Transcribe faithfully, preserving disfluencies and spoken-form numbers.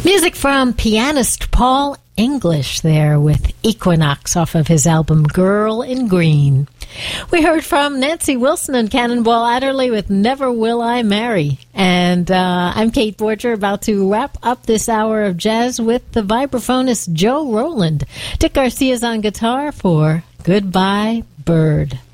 Music from pianist Paul English there with Equinox off of his album Girl in Green. We heard from Nancy Wilson and Cannonball Adderley with Never Will I Marry. And uh, I'm Kate Borger, about to wrap up this hour of jazz with the vibraphonist Joe Roland. Dick Garcia's on guitar for Goodbye Bird.